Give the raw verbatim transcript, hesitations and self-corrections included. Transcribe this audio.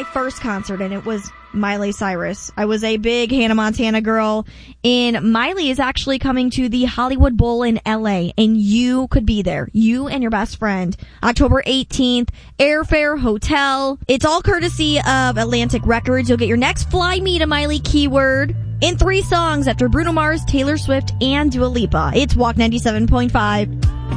my first concert, and it was Miley Cyrus. I was a big Hannah Montana girl, and Miley is actually coming to the Hollywood Bowl in L A, and you could be there. You and your best friend. October eighteenth, airfare, hotel. It's all courtesy of Atlantic Records. You'll get your next Fly Me to Miley keyword in three songs after Bruno Mars, Taylor Swift, and Dua Lipa. It's Walk ninety-seven point five.